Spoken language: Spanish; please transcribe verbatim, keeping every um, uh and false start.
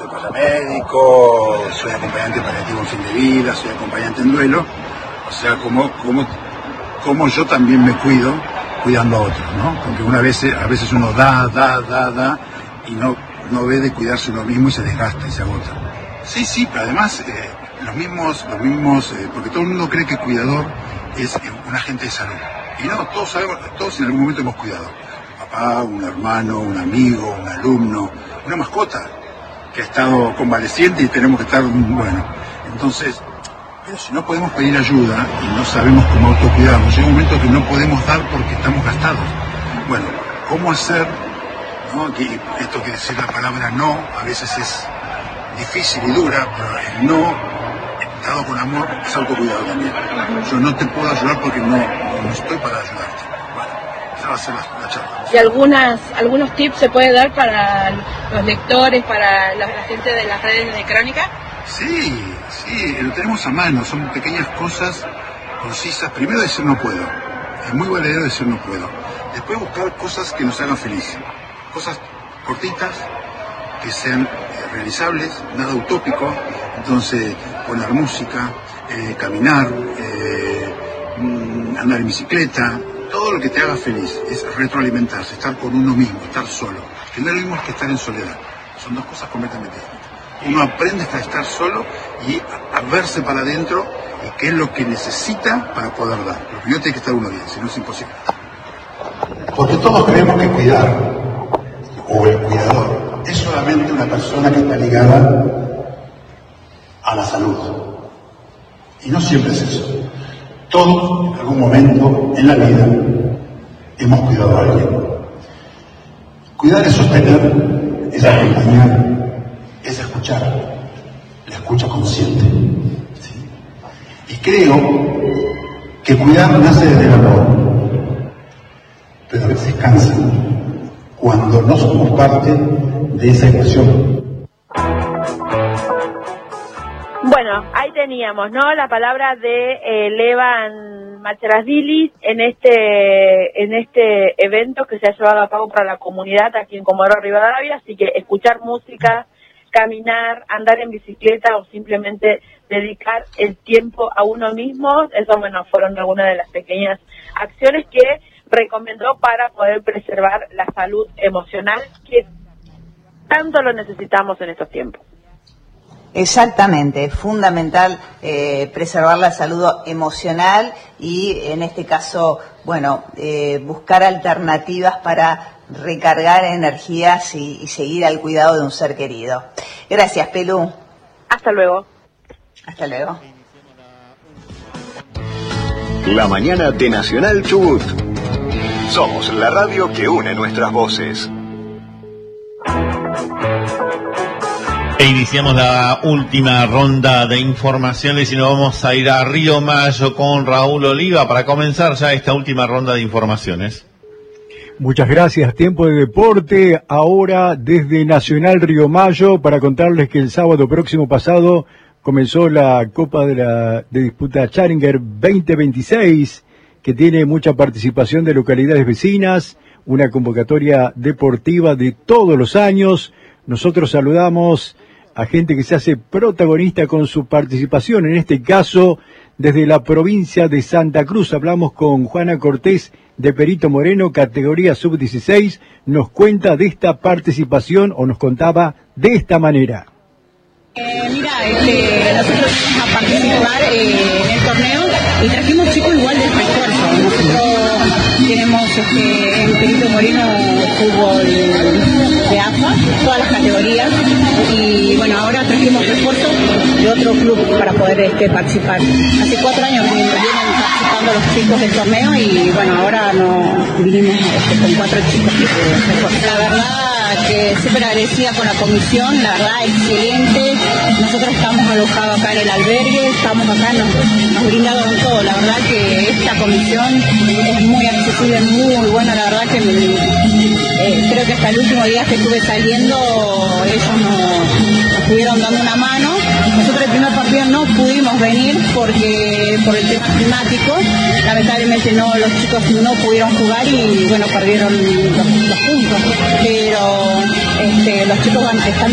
soy paramédico, soy acompañante paliativo en fin de vida, soy acompañante en duelo, o sea, como, como, como yo también me cuido, cuidando a otros, ¿no? Porque una vez, a veces uno da, da, da, da, y no, no ve de cuidarse uno mismo y se desgasta y se agota. Sí, sí, pero además, eh, los mismos, los mismos, eh, porque todo el mundo cree que cuidador es un agente de salud. Y no, todos sabemos, todos en algún momento hemos cuidado. Papá, un hermano, un amigo, un alumno, una mascota que ha estado convaleciente y tenemos que estar, bueno. Entonces, pero si no podemos pedir ayuda y no sabemos cómo autocuidarnos, llega un momento que no podemos dar porque estamos gastados. Bueno, ¿cómo hacer? ¿No? Que esto que decir la palabra no, a veces es difícil y dura, pero el no, dado con amor, es autocuidado también. Yo no te puedo ayudar porque no, no estoy para ayudarte. Bueno, esa va a ser la, la charla. ¿Y algunas, algunos tips se puede dar para los lectores, para la, la gente de las redes de Crónica? Sí, sí, lo tenemos a mano, son pequeñas cosas concisas. Primero decir no puedo, es muy valedero decir no puedo. Después buscar cosas que nos hagan feliz, cosas cortitas, que sean realizables, nada utópico. Entonces, poner música, eh, caminar, eh, andar en bicicleta, todo lo que te haga feliz, es retroalimentarse, estar con uno mismo, estar solo. Que no es lo mismo que estar en soledad, son dos cosas completamente distintas. Uno aprende a estar solo y a verse para adentro y qué es lo que necesita para poder dar. Pero primero tiene que estar uno bien, si no es imposible. Porque todos creemos que cuidar, o el cuidador, es solamente una persona que está ligada a la salud. Y no siempre es eso. Todos, en algún momento en la vida, hemos cuidado a alguien. Cuidar es sostener, es acompañar, es escuchar, la escucha consciente. ¿Sí? Y creo que cuidar nace desde el amor, pero a veces cansa cuando no somos parte de esa ecuación. Bueno, ahí teníamos, ¿no? La palabra de eh, Levan Macherasvili en este en este evento que se ha llevado a cabo para la comunidad aquí en Comodoro Rivadavia, así que escuchar música, caminar, andar en bicicleta o simplemente dedicar el tiempo a uno mismo, eso, bueno, fueron algunas de las pequeñas acciones que recomendó para poder preservar la salud emocional que tanto lo necesitamos en estos tiempos. Exactamente, es fundamental eh, preservar la salud emocional y en este caso, bueno, eh, buscar alternativas para recargar energías y, y seguir al cuidado de un ser querido. Gracias, Pelú. Hasta luego. Hasta luego. La mañana de Nacional Chubut. Somos la radio que une nuestras voces. E iniciamos la última ronda de informaciones y nos vamos a ir a Río Mayo con Raúl Oliva para comenzar ya esta última ronda de informaciones. Muchas gracias. Tiempo de deporte ahora desde Nacional Río Mayo para contarles que el sábado próximo pasado comenzó la Copa de la de disputa Challenger veinte veintiséis, que tiene mucha participación de localidades vecinas, una convocatoria deportiva de todos los años. Nosotros saludamos a gente que se hace protagonista con su participación, en este caso desde la provincia de Santa Cruz. Hablamos con Juana Cortés de Perito Moreno, categoría sub dieciséis, nos cuenta de esta participación o nos contaba de esta manera. Eh, mira, este, nosotros vamos a participar eh, en el torneo y trajimos chicos igual del refuerzo. Nosotros tenemos este, en Perito Moreno fútbol de A F A, todas las categorías, y bueno, ahora trajimos refuerzo de otro club para poder este, participar. Hace cuatro años que vienen participando los chicos del torneo y bueno, ahora no vinimos este, con cuatro chicos de refuerzo. La verdad que súper agradecida con la comisión, la verdad excelente. Nosotros estamos alojados acá en el albergue, estamos acá, nos, nos brindaron todo. La verdad que esta comisión es muy accesible, muy buena. La verdad que me, eh, creo que hasta el último día que estuve saliendo ellos nos, nos estuvieron dando una mano. Nosotros el primer partido no pudimos venir porque por el tema climático, lamentablemente no, los chicos no pudieron jugar y bueno, perdieron los, los puntos, pero este, los chicos van, están